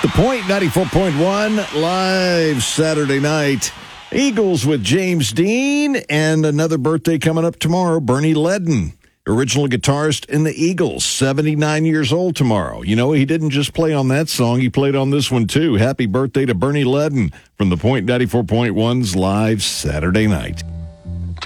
The Point 94.1 live Saturday night. Eagles with James Dean, and another birthday coming up tomorrow, Bernie Leadon, original guitarist in the Eagles, 79 years old tomorrow. You know, he didn't just play on that song, he played on this one too. Happy birthday to Bernie Leadon from The Point 94.1's live Saturday night.